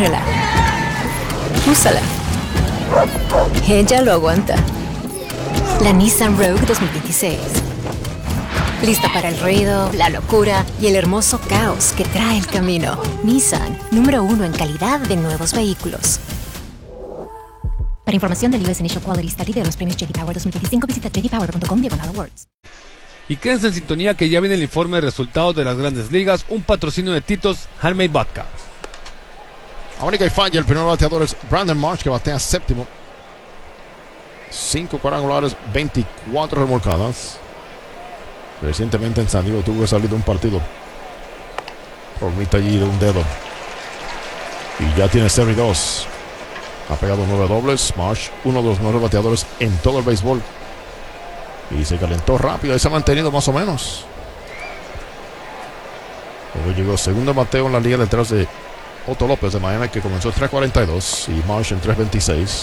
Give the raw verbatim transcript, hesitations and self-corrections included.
Agárrela. Úsala. Ella lo aguanta. La Nissan Rogue dos mil veintiséis. Lista para el ruido, la locura y el hermoso caos que trae el camino. Nissan, número uno en calidad de nuevos vehículos. Para información del U S Initial Quality Study de los premios J D Power dos mil veinticinco, visita j d power punto com diagonal awards. Y quédense en sintonía que ya viene el informe de resultados de las grandes ligas, un patrocinio de Tito's Handmade Vodka. América y falla, el primer bateador es Brandon Marsh, que batea séptimo. cinco cuadrangulares, veinticuatro remolcadas. Recientemente en San Diego tuvo que salir de un partido por mitad allí de un dedo. Y ya tiene cero y dos. Ha pegado nueve dobles. Marsh, uno de los mejores bateadores en todo el béisbol. Y se calentó rápido y se ha mantenido más o menos. Luego llegó segundo bateo en la liga detrás de Otto López de Miami, que comenzó en tres cuarenta y dos, y Marsh en tres veintiséis.